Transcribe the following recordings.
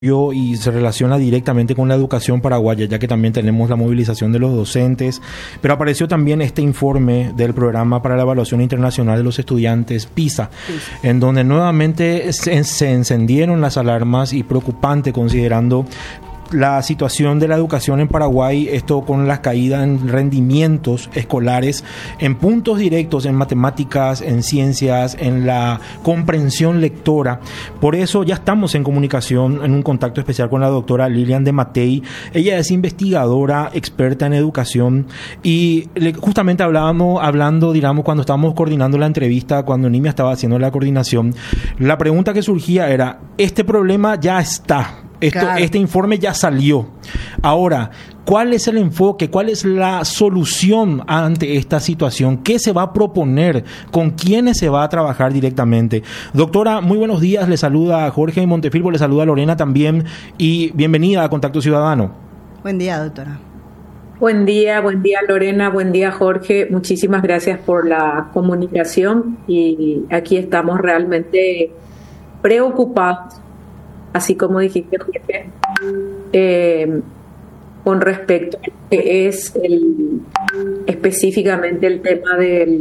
y se relaciona directamente con la educación paraguaya, ya que también tenemos la movilización de los docentes, pero apareció también este informe del Programa para la Evaluación Internacional de los Estudiantes, PISA, en donde nuevamente se encendieron las alarmas y preocupante considerando la situación de la educación en Paraguay, esto con la caída en rendimientos escolares, en puntos directos, en matemáticas, en ciencias, en la comprensión lectora. Por eso ya estamos en comunicación, en un contacto especial con la doctora Lilian de Matei. Ella es investigadora, experta en educación, y justamente hablando, digamos, cuando estábamos coordinando la entrevista, cuando Nimia estaba haciendo la coordinación, la pregunta que surgía era, este problema ya está. Claro. Este informe ya salió. Ahora, ¿cuál es el enfoque? ¿Cuál es la solución ante esta situación? ¿Qué se va a proponer? ¿Con quiénes se va a trabajar directamente? Doctora, muy buenos días. Le saluda Jorge Montefilpo, le saluda Lorena también y bienvenida a Contacto Ciudadano. Buen día, doctora. Buen día Lorena, buen día Jorge. Muchísimas gracias por la comunicación y aquí estamos realmente preocupados, así como dijiste, con respecto a lo que es específicamente el tema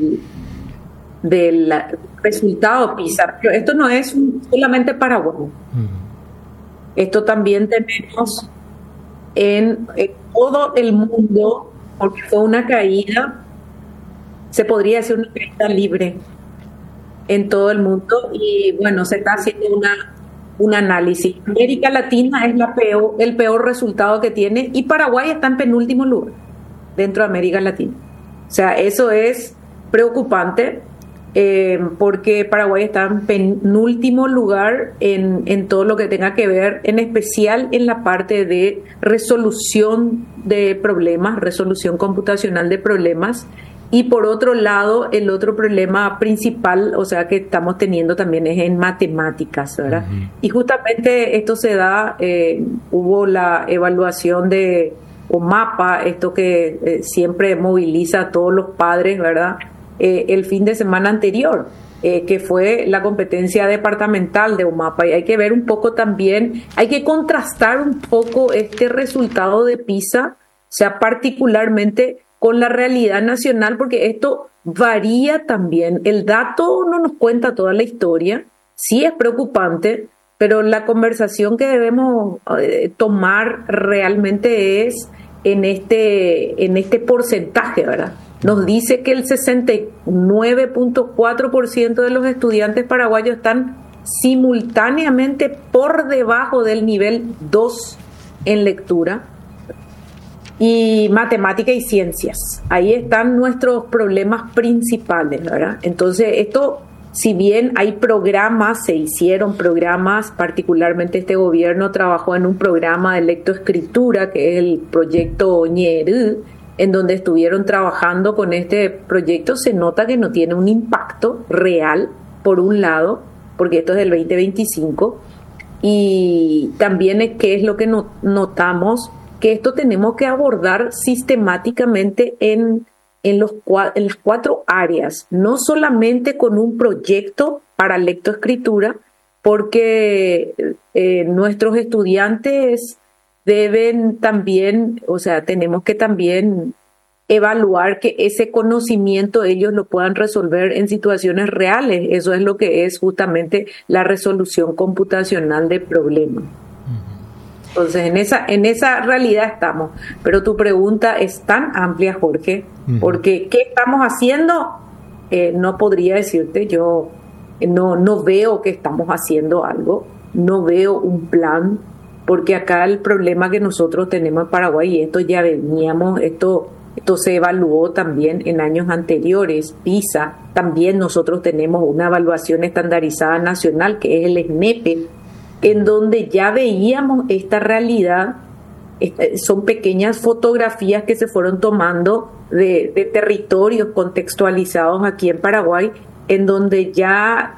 del resultado PISA. Pero esto no es solamente Paraguay. Esto también tenemos en todo el mundo, porque fue una caída, se podría decir una caída libre en todo el mundo, y bueno, se está haciendo un análisis. América Latina es el peor resultado que tiene, y Paraguay está en penúltimo lugar dentro de América Latina. O sea, eso es preocupante, porque Paraguay está en penúltimo lugar en todo lo que tenga que ver, en especial en la parte de resolución de problemas, resolución computacional de problemas. Y por otro lado, el otro problema principal, o sea, que estamos teniendo también es en matemáticas, ¿verdad? Uh-huh. Y justamente esto se da, hubo la evaluación de OMAPA, esto que siempre moviliza a todos los padres, ¿verdad? El fin de semana anterior, que fue la competencia departamental de OMAPA. Y hay que ver un poco también, hay que contrastar un poco este resultado de PISA, o sea, particularmente con la realidad nacional, porque esto varía también. El dato no nos cuenta toda la historia, sí es preocupante, pero la conversación que debemos tomar realmente es en este porcentaje, ¿verdad? Nos dice que el 69.4% de los estudiantes paraguayos están simultáneamente por debajo del nivel 2 en lectura y matemática y ciencias. Ahí están nuestros problemas principales, ¿verdad? Entonces, esto, si bien hay programas, se hicieron programas, particularmente este gobierno trabajó en un programa de lectoescritura, que es el proyecto Ñerú, en donde estuvieron trabajando con este proyecto, se nota que no tiene un impacto real, por un lado, porque esto es del 2025, y también es que es lo que notamos, que esto tenemos que abordar sistemáticamente en las 4 áreas, no solamente con un proyecto para lectoescritura, porque nuestros estudiantes deben también, o sea, tenemos que también evaluar que ese conocimiento ellos lo puedan resolver en situaciones reales. Eso es lo que es justamente la resolución computacional de problemas. Entonces, en esa realidad estamos. Pero tu pregunta es tan amplia, Jorge, porque ¿qué estamos haciendo? No podría decirte, yo no veo que estamos haciendo algo, no veo un plan, porque acá el problema que nosotros tenemos en Paraguay, y esto ya veníamos, esto se evaluó también en años anteriores, PISA, también nosotros tenemos una evaluación estandarizada nacional, que es el SNEPE, en donde ya veíamos esta realidad. Son pequeñas fotografías que se fueron tomando de territorios contextualizados aquí en Paraguay, en donde ya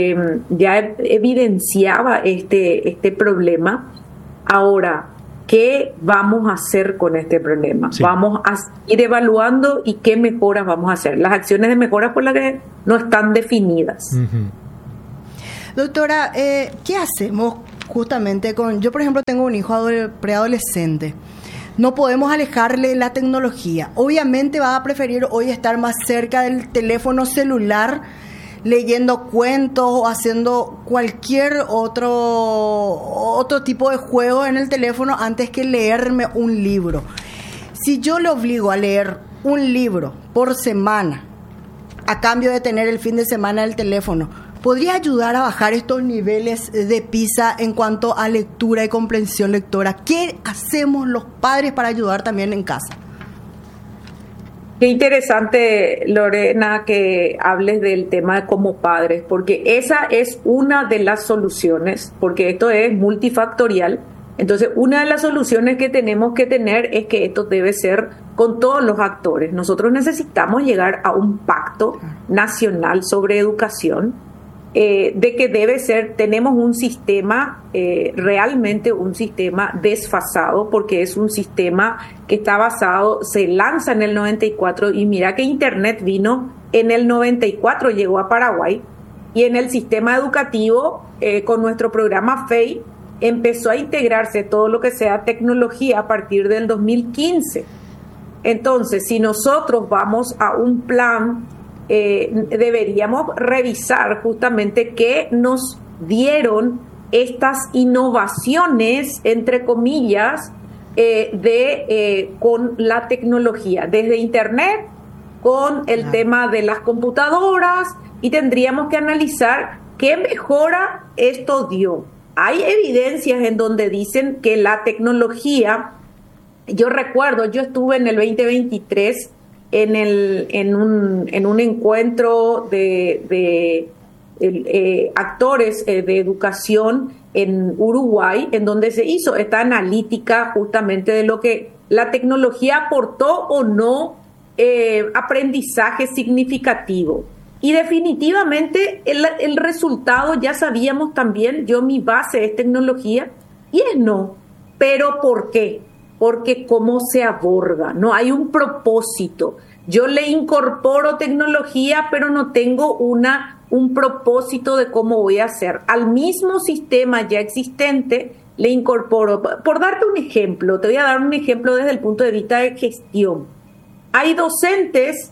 evidenciaba este problema. Ahora, ¿qué vamos a hacer con este problema? Sí. Vamos a ir evaluando y qué mejoras vamos a hacer. Las acciones de mejora por las que no están definidas. Doctora, ¿qué hacemos justamente con... Yo, por ejemplo, tengo un hijo preadolescente. No podemos alejarle la tecnología. Obviamente va a preferir hoy estar más cerca del teléfono celular, leyendo cuentos o haciendo cualquier otro tipo de juego en el teléfono antes que leerme un libro. Si yo le obligo a leer un libro por semana, a cambio de tener el fin de semana el teléfono, ¿podría ayudar a bajar estos niveles de PISA en cuanto a lectura y comprensión lectora? ¿Qué hacemos los padres para ayudar también en casa? Qué interesante, Lorena, que hables del tema de como padres, porque esa es una de las soluciones, porque esto es multifactorial. Entonces, una de las soluciones que tenemos que tener es que esto debe ser con todos los actores. Nosotros necesitamos llegar a un pacto nacional sobre educación, de que debe ser, tenemos un sistema, realmente un sistema desfasado, porque es un sistema que está basado, se lanza en el 94, y mira que Internet vino en el 94, llegó a Paraguay, y en el sistema educativo, con nuestro programa FEI, empezó a integrarse todo lo que sea tecnología a partir del 2015. Entonces, si nosotros vamos a un plan, deberíamos revisar justamente qué nos dieron estas innovaciones, entre comillas, con la tecnología, desde Internet, con el tema de las computadoras, y tendríamos que analizar qué mejora esto dio. Hay evidencias en donde dicen que la tecnología, yo recuerdo, yo estuve en el 2023 en un encuentro de actores de educación en Uruguay, en donde se hizo esta analítica justamente de lo que la tecnología aportó o no aprendizaje significativo. Y definitivamente el resultado ya sabíamos también, mi base es tecnología, y es no. ¿Pero por qué? Porque cómo se aborda, no hay un propósito. Yo le incorporo tecnología, pero no tengo un propósito de cómo voy a hacer. Al mismo sistema ya existente le incorporo. Por darte un ejemplo, te voy a dar un ejemplo desde el punto de vista de gestión. Hay docentes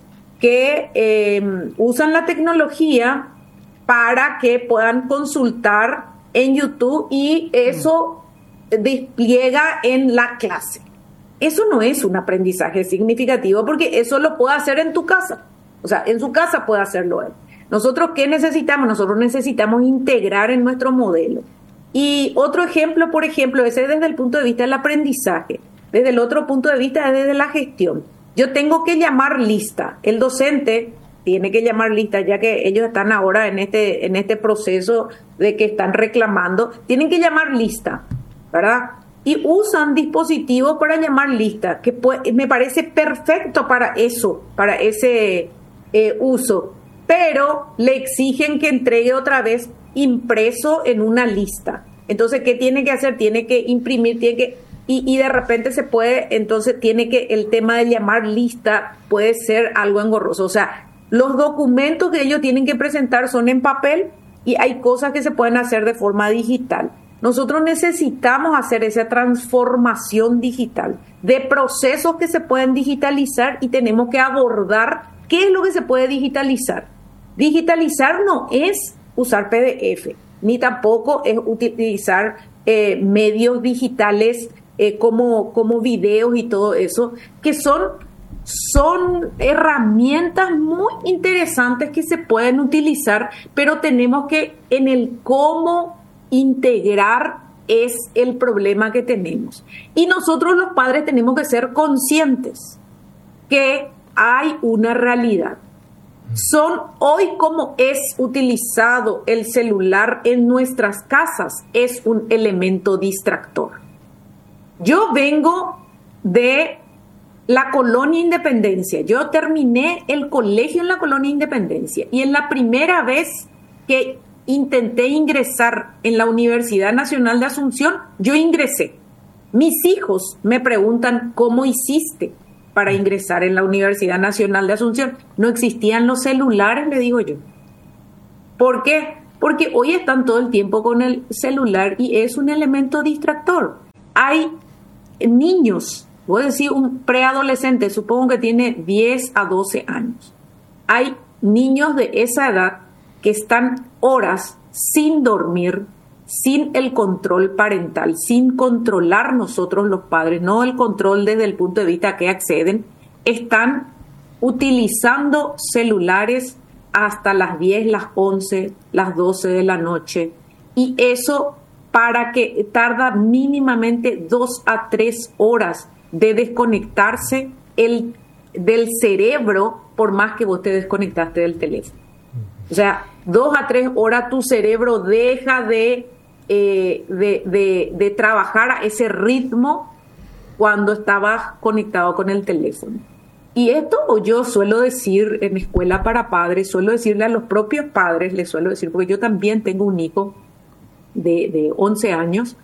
que usan la tecnología para que puedan consultar en YouTube, y eso despliega en la clase. Eso no es un aprendizaje significativo, porque eso lo puede hacer en tu casa. O sea, en su casa puede hacerlo él. ¿Nosotros qué necesitamos? Nosotros necesitamos integrar en nuestro modelo. Y otro ejemplo, por ejemplo, ese es desde el punto de vista del aprendizaje. Desde el otro punto de vista es desde la gestión. Yo tengo que llamar lista. El docente tiene que llamar lista, ya que ellos están ahora en este proceso de que están reclamando. Tienen que llamar lista, ¿verdad? Y usan dispositivos para llamar lista, que me parece perfecto para eso, para ese uso. Pero le exigen que entregue otra vez impreso en una lista. Entonces, ¿qué tiene que hacer? Tiene que imprimir, y de repente entonces el tema de llamar lista puede ser algo engorroso. O sea, los documentos que ellos tienen que presentar son en papel, y hay cosas que se pueden hacer de forma digital. Nosotros necesitamos hacer esa transformación digital de procesos que se pueden digitalizar, y tenemos que abordar qué es lo que se puede digitalizar. Digitalizar no es usar PDF, ni tampoco es utilizar medios digitales como videos y todo eso, que son herramientas muy interesantes que se pueden utilizar, pero tenemos que, en el cómo integrar, es el problema que tenemos. Y nosotros los padres tenemos que ser conscientes que hay una realidad. Hoy, como es utilizado el celular en nuestras casas, es un elemento distractor. Yo vengo de la Colonia Independencia. Yo terminé el colegio en la Colonia Independencia, y en la primera vez que intenté ingresar en la Universidad Nacional de Asunción, yo ingresé. Mis hijos me preguntan, ¿cómo hiciste para ingresar en la Universidad Nacional de Asunción? No existían los celulares, le digo yo. ¿Por qué? Porque hoy están todo el tiempo con el celular y es un elemento distractor. Hay niños, voy a decir un preadolescente, supongo que tiene 10 a 12 años. Hay niños de esa edad que están horas sin dormir, sin el control parental, sin controlar nosotros los padres, no el control desde el punto de vista a que acceden, están utilizando celulares hasta las 10, las 11, las 12 de la noche. Y eso para que tarda mínimamente 2 a 3 horas de desconectarse del cerebro, por más que vos te desconectaste del teléfono. O sea, 2 a 3 horas tu cerebro deja de trabajar a ese ritmo cuando estabas conectado con el teléfono. Y esto yo suelo decir en escuela para padres, suelo decirle a los propios padres, les suelo decir, porque yo también tengo un hijo de 11 años,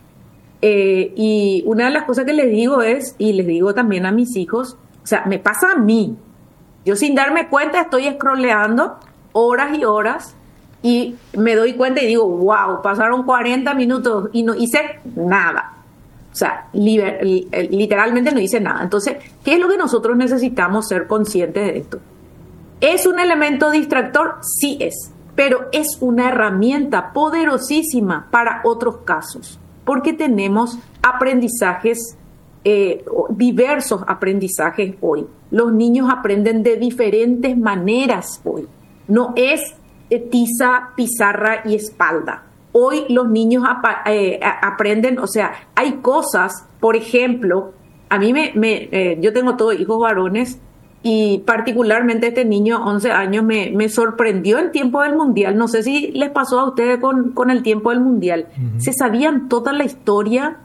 y una de las cosas que les digo es, y les digo también a mis hijos, o sea, me pasa a mí, yo sin darme cuenta estoy scrolleando horas y horas, y me doy cuenta y digo, wow, pasaron 40 minutos y no hice nada. O sea, literalmente no hice nada. Entonces, ¿qué es lo que nosotros necesitamos ser conscientes de esto? ¿Es un elemento distractor? Sí es, pero es una herramienta poderosísima para otros casos, porque tenemos aprendizajes, diversos aprendizajes hoy. Los niños aprenden de diferentes maneras hoy. No es tiza, pizarra y espalda. Hoy los niños aprenden, o sea, hay cosas, por ejemplo, a mí yo tengo todos hijos varones y particularmente este niño, 11 años, me sorprendió en tiempo del Mundial. No sé si les pasó a ustedes con el tiempo del Mundial. Uh-huh. Se sabían toda la historia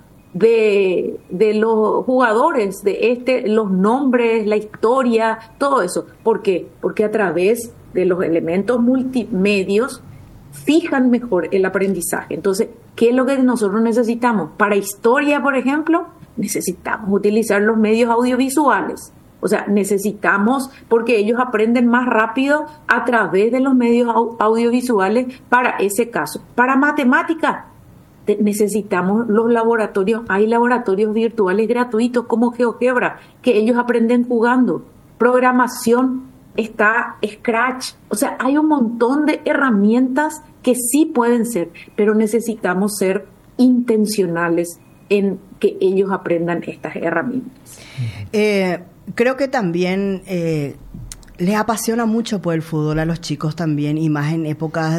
de los jugadores, los nombres, la historia, todo eso. ¿Por qué? Porque a través de los elementos multimedios fijan mejor el aprendizaje. Entonces, ¿qué es lo que nosotros necesitamos? Para historia, por ejemplo, necesitamos utilizar los medios audiovisuales. O sea, necesitamos, porque ellos aprenden más rápido a través de los medios audiovisuales para ese caso. Para matemática, necesitamos los laboratorios. Hay laboratorios virtuales gratuitos como GeoGebra, que ellos aprenden jugando. Programación, está Scratch. O sea, hay un montón de herramientas que sí pueden ser, pero necesitamos ser intencionales en que ellos aprendan estas herramientas. Creo que también les apasiona mucho por el fútbol a los chicos también, y más en épocas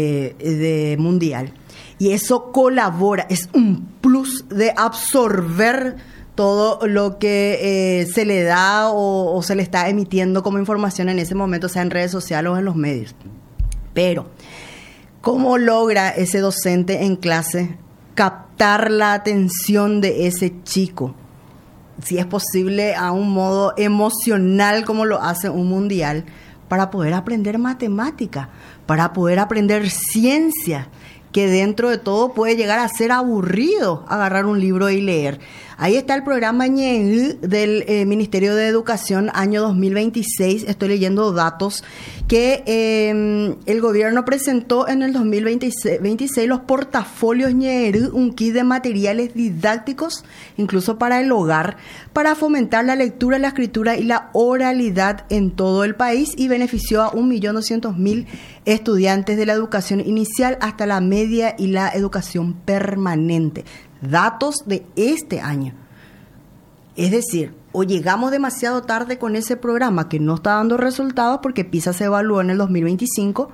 de mundial. Y eso colabora, es un plus de absorber todo lo que se le da o se le está emitiendo como información en ese momento, sea en redes sociales o en los medios. Pero, ¿cómo logra ese docente en clase captar la atención de ese chico? Si es posible a un modo emocional como lo hace un mundial, para poder aprender matemática, para poder aprender ciencia, que dentro de todo puede llegar a ser aburrido agarrar un libro y leer. Ahí está el programa ñe del Ministerio de Educación año 2026. Estoy leyendo datos que el gobierno presentó en el 2026 los portafolios ñe, un kit de materiales didácticos, incluso para el hogar, para fomentar la lectura, la escritura y la oralidad en todo el país, y benefició a 1.200.000 estudiantes de la educación inicial hasta la media y la educación permanente. Datos de este año. Es decir, o llegamos demasiado tarde con ese programa que no está dando resultados porque PISA se evaluó en el 2025.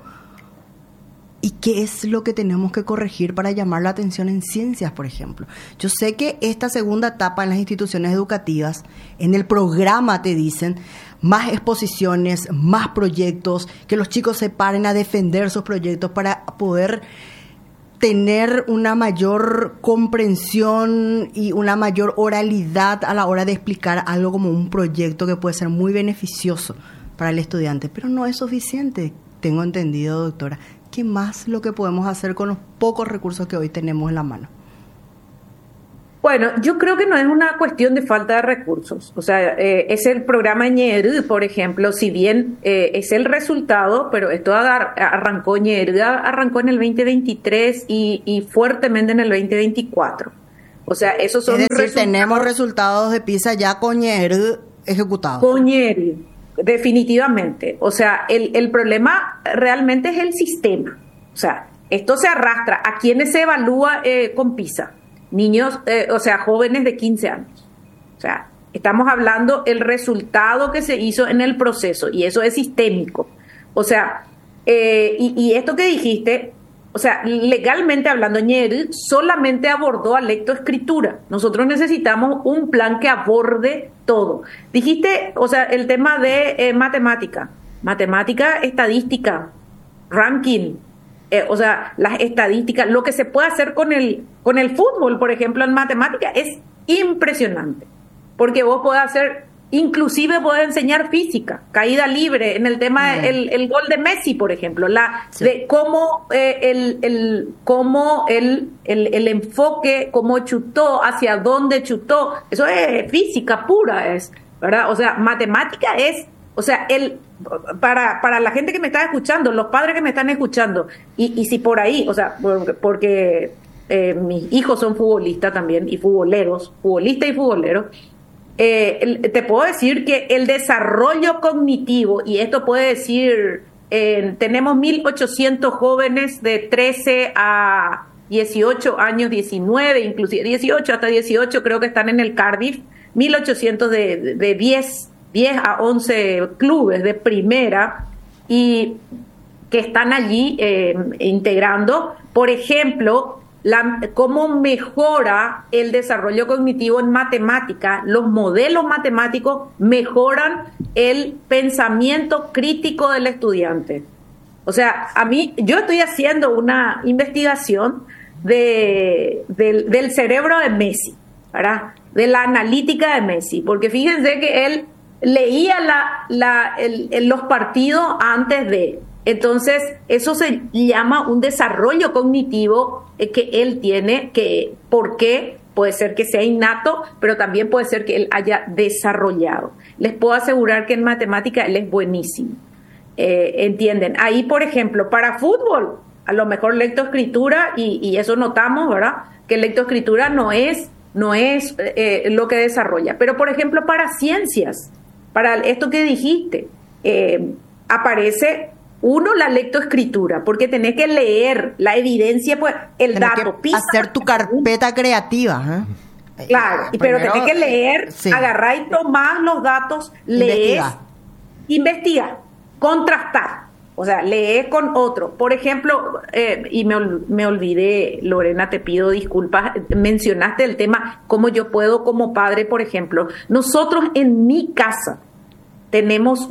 ¿Y qué es lo que tenemos que corregir para llamar la atención en ciencias, por ejemplo? Yo sé que esta segunda etapa en las instituciones educativas, en el programa te dicen más exposiciones, más proyectos, que los chicos se paren a defender sus proyectos para poder tener una mayor comprensión y una mayor oralidad a la hora de explicar algo como un proyecto que puede ser muy beneficioso para el estudiante. Pero no es suficiente, tengo entendido, doctora. ¿Qué más lo que podemos hacer con los pocos recursos que hoy tenemos en la mano? Bueno, yo creo que no es una cuestión de falta de recursos. O sea, es el programa Ñeru, por ejemplo, si bien es el resultado, pero esto arrancó Ñeru, arrancó en el 2023 y fuertemente en el 2024. O sea, esos son es decir, tenemos resultados de PISA ya con Ñeru ejecutados. Con Ñeru, definitivamente. O sea, el problema realmente es el sistema. O sea, esto se arrastra. ¿A quiénes se evalúa con PISA? Niños, o sea, jóvenes de 15 años. O sea, estamos hablando el resultado que se hizo en el proceso y eso es sistémico. O sea, y esto que dijiste, o sea, legalmente hablando, Ñeru solamente abordó a lectoescritura. Nosotros necesitamos un plan que aborde todo. Dijiste, o sea, el tema de matemática, estadística, ranking. O sea, las estadísticas, lo que se puede hacer con el fútbol, por ejemplo, en matemática, es impresionante. Porque vos podés hacer, inclusive podés enseñar física, caída libre, en el tema el gol de Messi, por ejemplo, de cómo el enfoque, cómo chutó, hacia dónde chutó, eso es física pura, ¿verdad? O sea, matemática es, o sea, para la gente que me está escuchando, los padres que me están escuchando, y si por ahí, o sea, porque mis hijos son futbolistas también, y futboleros, futbolistas y futboleros, te puedo decir que el desarrollo cognitivo, y esto puede decir, tenemos 1.800 jóvenes de 13 a 18 años, 19, inclusive 18 hasta 18 creo que están en el Cardiff, 1.800 de 10 a 11 clubes de primera y que están allí integrando, por ejemplo, cómo mejora el desarrollo cognitivo en matemática. Los modelos matemáticos mejoran el pensamiento crítico del estudiante. O sea, yo estoy haciendo una investigación del cerebro de Messi, ¿verdad? De la analítica de Messi, porque fíjense que él leía los partidos antes de. Entonces, eso se llama un desarrollo cognitivo que él tiene, ¿por qué? Puede ser que sea innato, pero también puede ser que él haya desarrollado. Les puedo asegurar que en matemática él es buenísimo. ¿Entienden? Ahí, por ejemplo, para fútbol, a lo mejor lectoescritura, y eso notamos, ¿verdad? Que lectoescritura no es lo que desarrolla. Pero, por ejemplo, para ciencias, para esto que dijiste, aparece la lectoescritura, porque tenés que leer la evidencia, pues el tenés dato. Que hacer tu carpeta creativa. Claro, pero tenés que leer, sí. Agarrar y tomar los datos, lees, investigar, contrastar. O sea, lees con otro. Por ejemplo, y me olvidé, Lorena, te pido disculpas, mencionaste el tema, cómo yo puedo como padre, por ejemplo. Nosotros en mi casa tenemos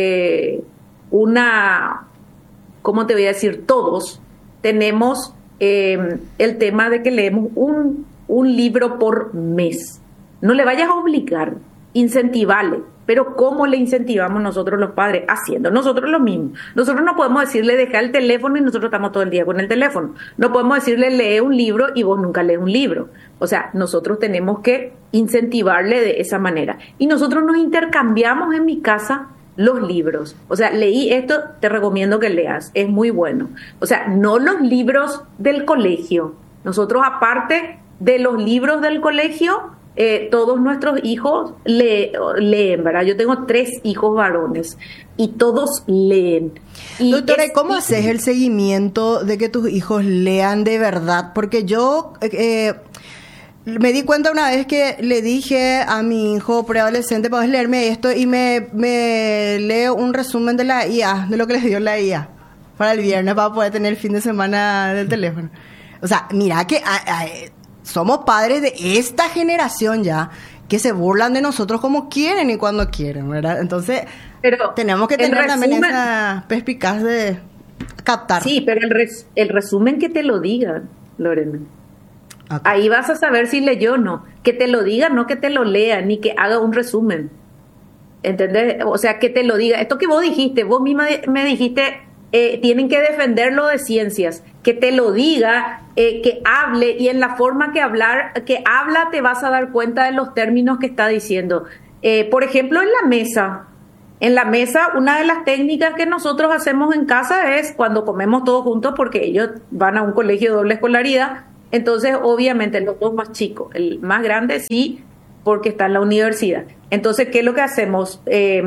¿cómo te voy a decir? Todos tenemos el tema de que leemos un libro por mes. No le vayas a obligar, incentivarle. Pero ¿cómo le incentivamos nosotros los padres? Haciendo nosotros lo mismo. Nosotros no podemos decirle deja el teléfono y nosotros estamos todo el día con el teléfono. No podemos decirle lee un libro y vos nunca lees un libro. O sea, nosotros tenemos que incentivarle de esa manera. Y nosotros nos intercambiamos en mi casa los libros. O sea, leí esto, te recomiendo que leas. Es muy bueno. O sea, no los libros del colegio. Nosotros, aparte de los libros del colegio, todos nuestros hijos leen, ¿verdad? Yo tengo 3 hijos varones y todos leen. Y doctora, ¿cómo haces el seguimiento de que tus hijos lean de verdad? Porque yo me di cuenta una vez que le dije a mi hijo preadolescente, ¿puedes leerme esto? Y me leo un resumen de la IA, de lo que les dio la IA para el viernes, para poder tener el fin de semana del teléfono. O sea, mira que somos padres de esta generación ya, que se burlan de nosotros como quieren y cuando quieren, ¿verdad? Entonces, pero tenemos que tener también esa perspicaz de captar. Sí, pero el resumen que te lo diga, Lorena. Okay. Ahí vas a saber si leyó o no. Que te lo diga, no que te lo lea, ni que haga un resumen. ¿Entendés? O sea, que te lo diga. Esto que vos dijiste, vos misma me dijiste, tienen que defenderlo de ciencias, que te lo diga, que hable, y en la forma que habla te vas a dar cuenta de los términos que está diciendo. Por ejemplo, en la mesa, una de las técnicas que nosotros hacemos en casa es cuando comemos todos juntos, porque ellos van a un colegio de doble escolaridad, entonces obviamente los dos más chicos, el más grande sí, porque está en la universidad. Entonces, ¿qué es lo que hacemos?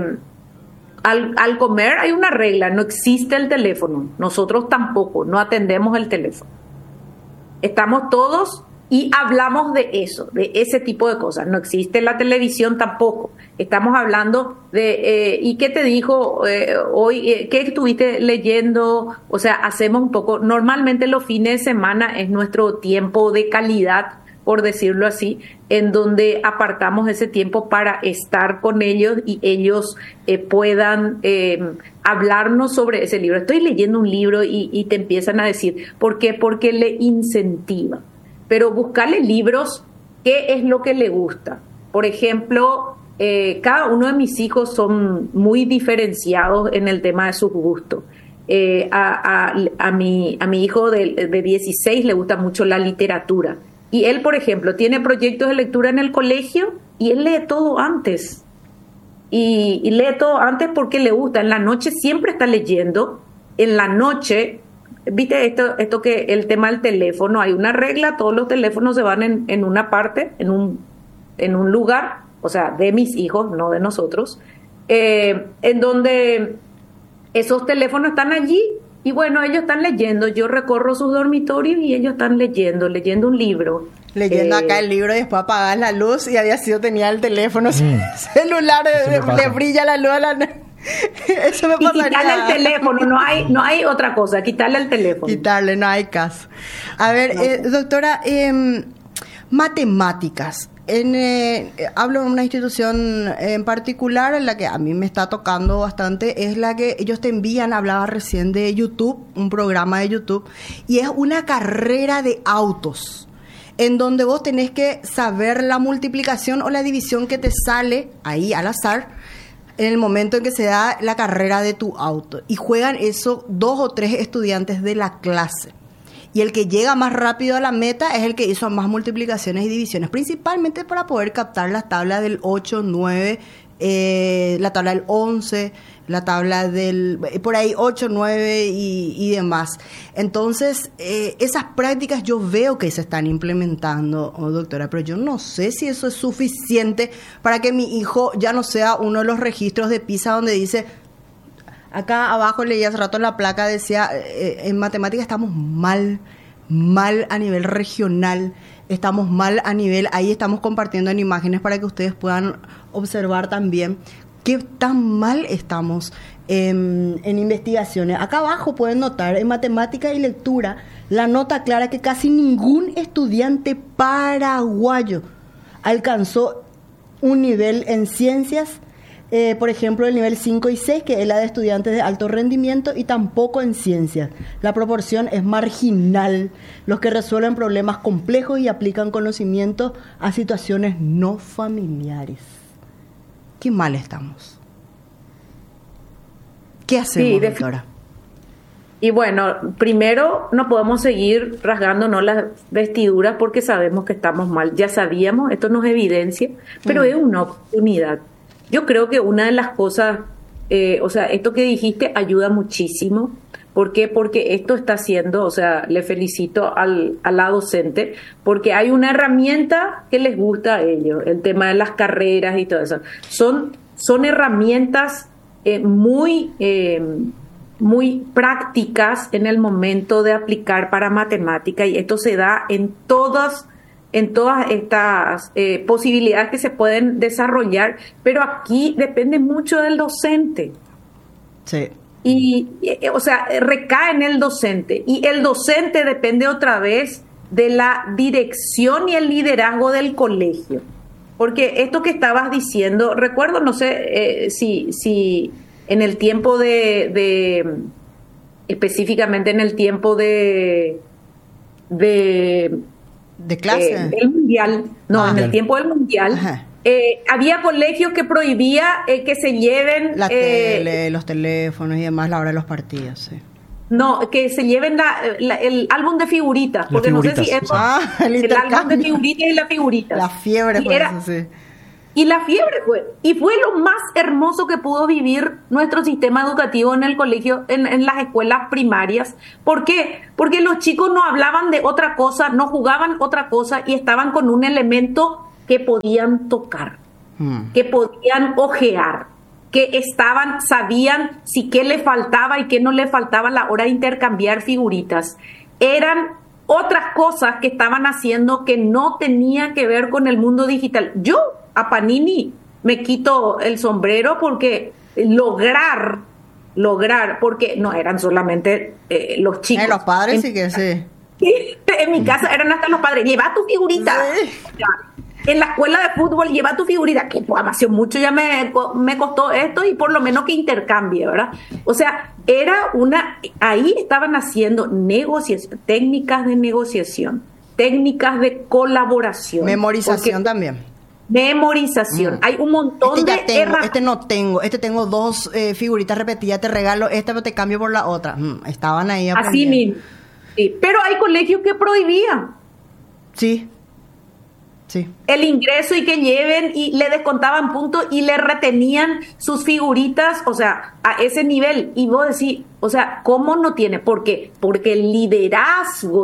Al comer hay una regla, no existe el teléfono, nosotros tampoco, no atendemos el teléfono. Estamos todos y hablamos de eso, de ese tipo de cosas. No existe la televisión tampoco. Estamos hablando de, ¿y qué te dijo hoy? ¿Qué estuviste leyendo? O sea, hacemos un poco, normalmente los fines de semana es nuestro tiempo de calidad, por decirlo así, en donde apartamos ese tiempo para estar con ellos y ellos puedan hablarnos sobre ese libro. Estoy leyendo un libro y te empiezan a decir, ¿por qué? Porque le incentiva. Pero buscarle libros, ¿qué es lo que le gusta? Por ejemplo, cada uno de mis hijos son muy diferenciados en el tema de sus gustos. A mi hijo de 16 le gusta mucho la literatura. Y él, por ejemplo, tiene proyectos de lectura en el colegio y él lee todo antes. Y lee todo antes porque le gusta. En la noche siempre está leyendo. En la noche... ¿Viste esto que el tema del teléfono? Hay una regla, todos los teléfonos se van en una parte, en un lugar, o sea, de mis hijos, no de nosotros, en donde esos teléfonos están allí y bueno, ellos están leyendo. Yo recorro sus dormitorios y ellos están leyendo un libro. Leyendo acá el libro y después apagas la luz y tenía el teléfono celular, le brilla la luz a la... Eso me pasaría. Y quitarle el teléfono, no hay otra cosa, quitarle el teléfono. Quitarle, no hay caso. A ver, doctora, matemáticas. Hablo de una institución en particular en la que a mí me está tocando bastante, es la que ellos te envían, hablaba recién de YouTube, un programa de YouTube, y es una carrera de autos, en donde vos tenés que saber la multiplicación o la división que te sale ahí al azar, en el momento en que se da la carrera de tu auto. Y juegan eso 2 o 3 estudiantes de la clase. Y el que llega más rápido a la meta es el que hizo más multiplicaciones y divisiones, principalmente para poder captar las tablas del 8, 9, la tabla del 11, la tabla del, por ahí 8, 9 y demás. Entonces, esas prácticas yo veo que se están implementando, doctora, pero yo no sé si eso es suficiente para que mi hijo ya no sea uno de los registros de PISA donde dice, acá abajo leí hace rato la placa, decía, en matemáticas estamos mal a nivel regional, estamos mal a nivel, ahí estamos compartiendo en imágenes para que ustedes puedan observar también qué tan mal estamos en investigaciones. Acá abajo pueden notar en matemática y lectura la nota clara que casi ningún estudiante paraguayo alcanzó un nivel en ciencias, por ejemplo, el nivel 5 y 6, que es la de estudiantes de alto rendimiento, y tampoco en ciencias. La proporción es marginal. Los que resuelven problemas complejos y aplican conocimientos a situaciones no familiares. Qué mal estamos. ¿Qué hacemos, doctora? Y bueno, primero no podemos seguir rasgándonos las vestiduras porque sabemos que estamos mal. Ya sabíamos, esto nos evidencia, pero es una oportunidad. Yo creo que una de las cosas, o sea, esto que dijiste ayuda muchísimo. ¿Por qué? Porque esto está haciendo, o sea, le felicito a la docente, porque hay una herramienta que les gusta a ellos, el tema de las carreras y todo eso. Son herramientas muy prácticas en el momento de aplicar para matemática, y esto se da en todas estas posibilidades que se pueden desarrollar, pero aquí depende mucho del docente. Sí. Y, o sea, recae en el docente, y el docente depende otra vez de la dirección y el liderazgo del colegio, porque esto que estabas diciendo, recuerdo, no sé si en el tiempo específicamente en el tiempo de clase, el mundial, en el tiempo del mundial. Ajá. Había colegios que prohibía que se lleven la tele, los teléfonos y demás a la hora de los partidos. Sí. No, que se lleven el álbum de figuritas, porque no sé si es el álbum de figuritas y las figuritas. La fiebre fue eso, sí. Y la fiebre fue lo más hermoso que pudo vivir nuestro sistema educativo en el colegio, en las escuelas primarias. ¿Por qué? Porque los chicos no hablaban de otra cosa, no jugaban otra cosa y estaban con un elemento que podían tocar, que podían ojear, que sabían si qué le faltaba y qué no le faltaba a la hora de intercambiar figuritas. Eran otras cosas que estaban haciendo que no tenía que ver con el mundo digital. Yo a Panini me quito el sombrero porque lograr, porque no eran solamente los chicos. Los padres sí que sí. En mi casa eran hasta los padres. Lleva tu figurita. Sí. En la escuela de fútbol lleva tu figurita, que pues hace mucho ya me costó esto y por lo menos que intercambie, ¿verdad? O sea, ahí estaban haciendo técnicas de negociación, técnicas de colaboración. Memorización también. Memorización. Hay un montón de herramientas. Tengo 2 figuritas repetidas, te regalo esta, pero te cambio por la otra. Estaban ahí aprendiendo. Así mismo. Sí. Pero hay colegios que prohibían. Sí. El ingreso y que lleven y le descontaban puntos y le retenían sus figuritas, o sea, a ese nivel. Y vos decís, o sea, ¿cómo no tiene? ¿Por qué? Porque el liderazgo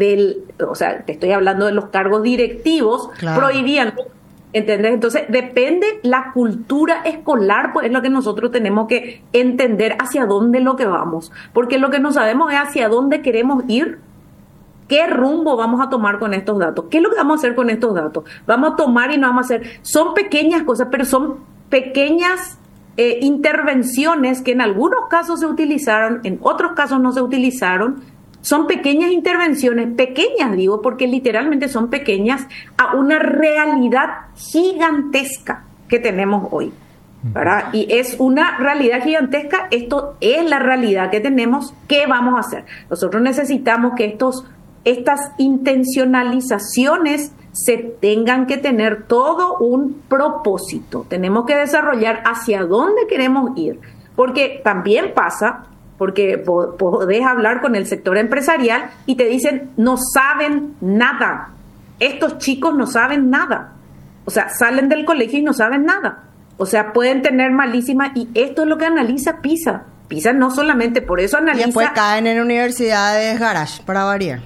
o sea, te estoy hablando de los cargos directivos, claro, prohibían. ¿Entendés? Entonces, depende la cultura escolar, pues es lo que nosotros tenemos que entender hacia dónde es lo que vamos. Porque lo que no sabemos es hacia dónde queremos ir. ¿Qué rumbo vamos a tomar con estos datos? ¿Qué es lo que vamos a hacer con estos datos? Vamos a tomar y no vamos a hacer. Son pequeñas cosas, pero son pequeñas intervenciones que en algunos casos se utilizaron, en otros casos no se utilizaron. Son pequeñas intervenciones, pequeñas digo, porque literalmente son pequeñas a una realidad gigantesca que tenemos hoy, ¿verdad? Y es una realidad gigantesca, esto es la realidad que tenemos. ¿Qué vamos a hacer? Nosotros necesitamos que estas intencionalizaciones se tengan que tener todo un propósito. Tenemos que desarrollar hacia dónde queremos ir, porque también pasa, porque podés hablar con el sector empresarial y te dicen, no saben nada. Estos chicos no saben nada. O sea, salen del colegio y no saben nada. O sea, pueden tener malísima, y esto es lo que analiza PISA. PISA no solamente, por eso analiza... Y después caen en universidades garage, para variar.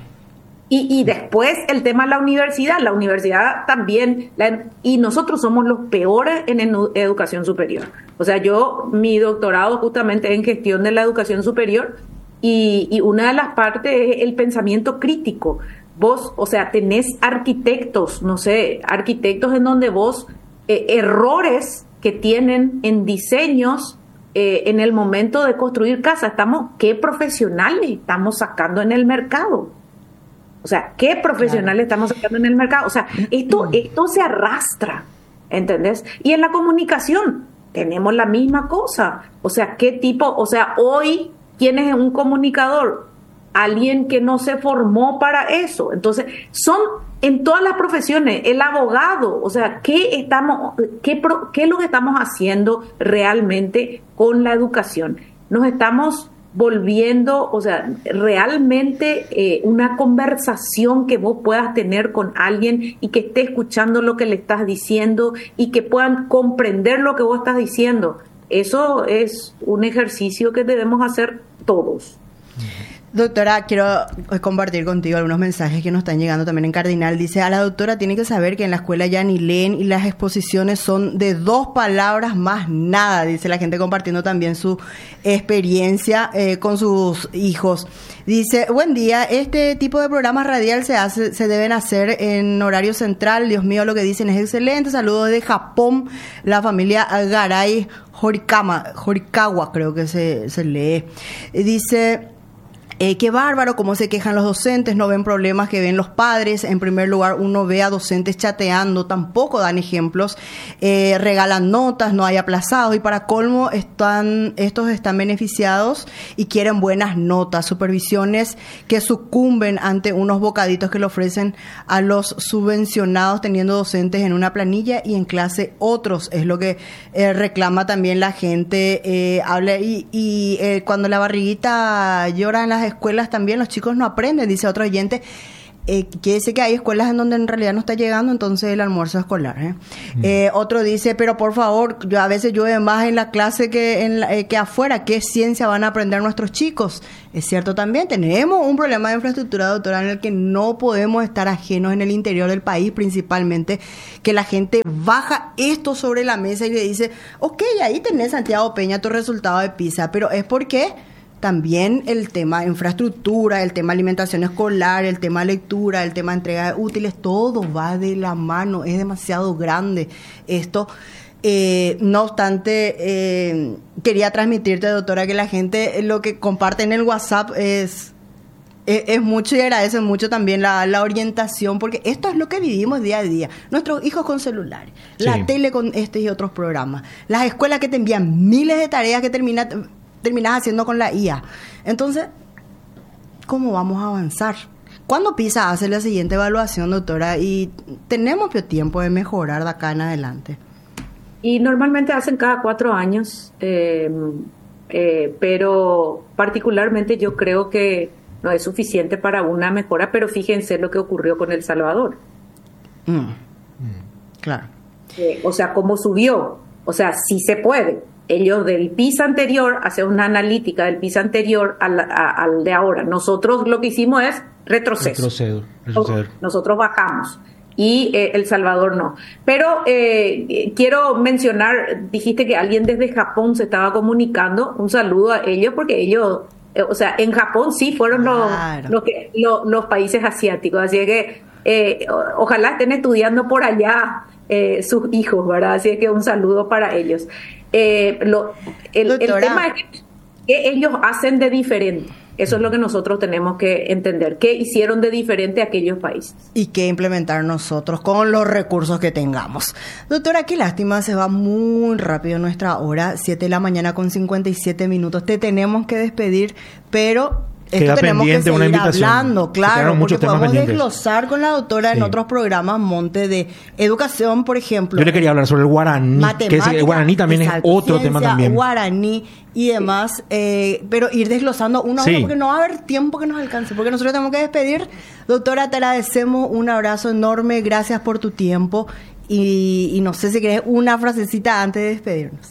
Y después el tema de la universidad también, y nosotros somos los peores en educación superior. O sea, mi doctorado justamente en gestión de la educación superior, y una de las partes es el pensamiento crítico. Vos, o sea, tenés arquitectos en donde vos, errores que tienen en diseños, en el momento de construir casa, ¿qué profesionales estamos sacando en el mercado? O sea, ¿qué profesionales estamos sacando en el mercado? O sea, esto se arrastra, ¿entendés? Y en la comunicación tenemos la misma cosa. O sea, hoy, ¿quién es un comunicador? Alguien que no se formó para eso. Entonces, son en todas las profesiones, el abogado, o sea, ¿qué es lo que estamos haciendo realmente con la educación? Nos estamos volviendo, o sea, realmente una conversación que vos puedas tener con alguien y que esté escuchando lo que le estás diciendo y que puedan comprender lo que vos estás diciendo. Eso es un ejercicio que debemos hacer todos. Doctora, quiero compartir contigo algunos mensajes que nos están llegando también en Cardinal. Dice, a la doctora tiene que saber que en la escuela ya ni leen y las exposiciones son de 2 palabras más nada. Dice la gente compartiendo también su experiencia con sus hijos. Dice, buen día, este tipo de programas radial se deben hacer en horario central. Dios mío, lo que dicen es excelente. Saludos de Japón, la familia Garay Horikawa, creo que se lee. Dice... Qué bárbaro, cómo se quejan los docentes, no ven problemas que ven los padres. En primer lugar, uno ve a docentes chateando, tampoco dan ejemplos, regalan notas, no hay aplazados y para colmo estos están beneficiados y quieren buenas notas, supervisiones que sucumben ante unos bocaditos que le ofrecen a los subvencionados teniendo docentes en una planilla y en clase otros, es lo que reclama también la gente. Habla y cuando la barriguita llora en las escuelas también los chicos no aprenden, dice otro oyente. Quiere decir que hay escuelas en donde en realidad no está llegando entonces el almuerzo escolar. Otro dice, pero por favor, a veces llueve más en la clase que afuera. ¿Qué ciencia van a aprender nuestros chicos? Es cierto también, tenemos un problema de infraestructura, doctora, en el que no podemos estar ajenos en el interior del país, principalmente, que la gente baja esto sobre la mesa y le dice, ok, ahí tenés, Santiago Peña, tu resultado de PISA, pero es porque también el tema infraestructura, el tema alimentación escolar, el tema lectura, el tema entrega de útiles, todo va de la mano, es demasiado grande esto. No obstante, quería transmitirte, doctora, que la gente lo que comparte en el WhatsApp es mucho y agradecen mucho también la orientación, porque esto es lo que vivimos día a día. Nuestros hijos con celulares, sí, la tele con y otros programas, las escuelas que te envían miles de tareas que terminas haciendo con la IA. Entonces, ¿cómo vamos a avanzar? ¿Cuándo PISA hace la siguiente evaluación, doctora? Y tenemos tiempo de mejorar de acá en adelante. Y normalmente hacen cada 4 años, pero particularmente yo creo que no es suficiente para una mejora, pero fíjense lo que ocurrió con El Salvador. Claro. O sea, cómo subió. O sea, sí se puede. Ellos del PISA anterior, hacen una analítica del PISA anterior al de ahora. Nosotros lo que hicimos es retroceso. Nosotros bajamos y El Salvador no. Pero quiero mencionar, dijiste que alguien desde Japón se estaba comunicando. Un saludo a ellos porque ellos, o sea, en Japón sí fueron los países asiáticos. Así que ojalá estén estudiando por allá sus hijos, ¿verdad? Así que un saludo para ellos. El tema es que ellos hacen de diferente. Eso es lo que nosotros tenemos que entender. ¿Qué hicieron de diferente a aquellos países? Y qué implementar nosotros con los recursos que tengamos. Doctora, qué lástima, se va muy rápido nuestra hora, 7 de la mañana con 57 minutos. Te tenemos que despedir, pero esto tenemos que seguir hablando, claro, porque podemos desglosar con la doctora en otros programas, Monte, de educación, por ejemplo. Yo le quería hablar sobre el guaraní, que el guaraní también es otro tema también. Guaraní y demás, pero ir desglosando uno a uno, porque no va a haber tiempo que nos alcance, porque nosotros tenemos que despedir. Doctora, te agradecemos, un abrazo enorme, gracias por tu tiempo, y no sé si querés una frasecita antes de despedirnos.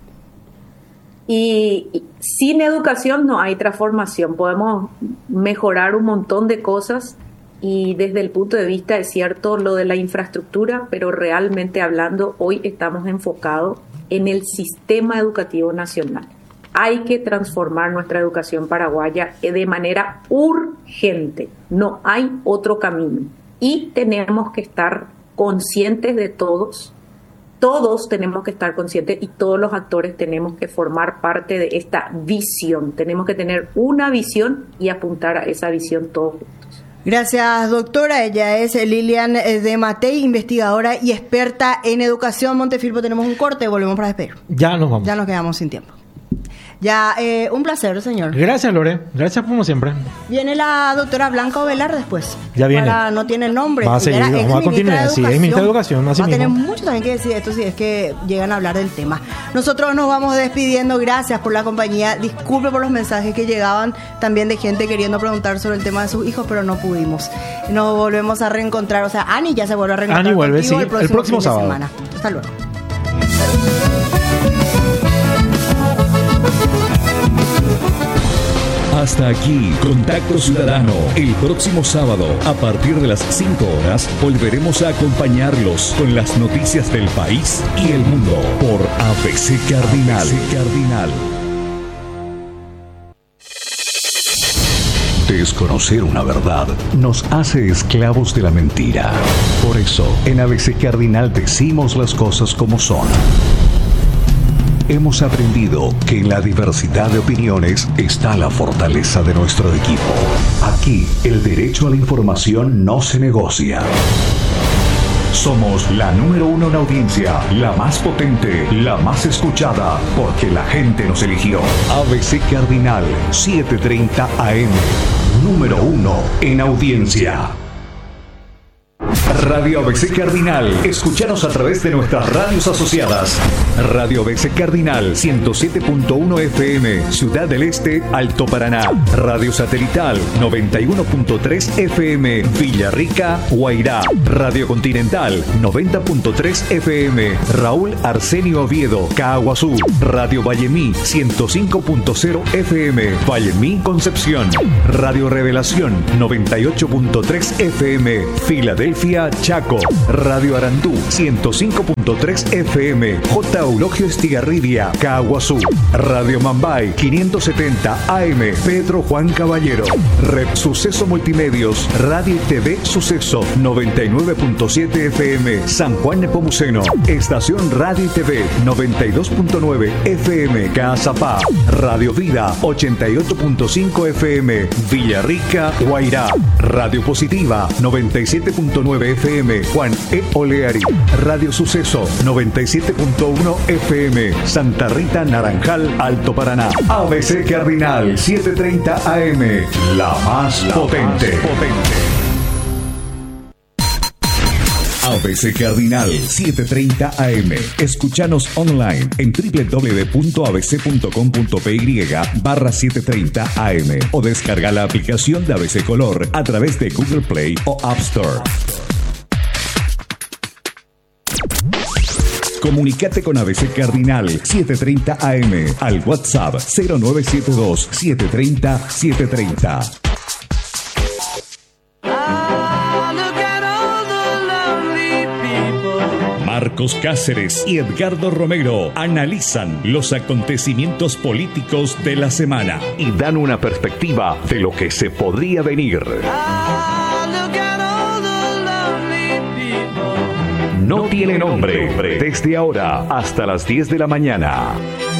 Y sin educación no hay transformación. Podemos mejorar un montón de cosas y desde el punto de vista, es cierto, lo de la infraestructura, pero realmente hablando, hoy estamos enfocados en el sistema educativo nacional. Hay que transformar nuestra educación paraguaya de manera urgente. No hay otro camino. Y tenemos que estar conscientes de todos. Todos tenemos que estar conscientes y todos los actores tenemos que formar parte de esta visión. Tenemos que tener una visión y apuntar a esa visión todos juntos. Gracias, doctora. Ella es Lilian de Matei, investigadora y experta en educación. Montefilpo, tenemos un corte, volvemos para despedir. Ya nos vamos. Ya nos quedamos sin tiempo. Ya, un placer, señor. Gracias, Lore. Gracias como siempre. Viene la doctora Blanca Ovelar después. Ya viene. No tiene el nombre. Va a seguir, vamos a continuar. Sí, es ministra de Educación. Va a tener mucho también que decir esto si es que llegan a hablar del tema. Nosotros nos vamos despidiendo. Gracias por la compañía. Disculpe por los mensajes que llegaban también de gente queriendo preguntar sobre el tema de sus hijos, pero no pudimos. Nos volvemos a reencontrar. O sea, Ani ya se vuelve a reencontrar. Ani vuelve, sí, el próximo sábado. Semana. Hasta luego. Hasta aquí, Contacto Ciudadano. El próximo sábado, a partir de las 5 horas, volveremos a acompañarlos con las noticias del país y el mundo por ABC Cardinal. Desconocer una verdad nos hace esclavos de la mentira. Por eso, en ABC Cardinal decimos las cosas como son. Hemos aprendido que en la diversidad de opiniones está la fortaleza de nuestro equipo. Aquí, el derecho a la información no se negocia. Somos la número 1 en audiencia, la más potente, la más escuchada, porque la gente nos eligió. ABC Cardinal, 7:30 AM. Número 1 en audiencia. Radio ABC Cardinal. Escúchanos a través de nuestras radios asociadas. Radio ABC Cardinal 107.1 FM, Ciudad del Este, Alto Paraná. Radio Satelital 91.3 FM, Villarrica, Guairá. Radio Continental 90.3 FM, Raúl Arsenio Oviedo, Caaguazú. Radio Vallemí 105.0 FM, Vallemí, Concepción. Radio Revelación 98.3 FM, Filadelfia, Chaco. Radio Arandú 105.3 FM, J. Eulogio Estigarribia, Caaguazú. Radio Mambay 570 AM, Pedro Juan Caballero. Red Suceso Multimedios, Radio y TV Suceso 99.7 FM, San Juan Nepomuceno. Estación Radio y TV 92.9 FM, Cazapá. Radio Vida 88.5 FM, Villarrica, Guairá. Radio Positiva 97.9 FM, Juan E. Oleari. Radio Suceso 97.1 FM, Santa Rita, Naranjal, Alto Paraná. ABC Cardinal 7:30 AM, la más potente. ABC Cardinal 7:30 AM. Escúchanos online en www.abc.com.py/730 AM o descarga la aplicación de ABC Color a través de Google Play o App Store. Comunícate con ABC Cardinal 7:30 AM al WhatsApp 0972 730 730. Marcos Cáceres y Edgardo Romero analizan los acontecimientos políticos de la semana y dan una perspectiva de lo que se podría venir. No tiene nombre. Desde ahora hasta las 10 de la mañana.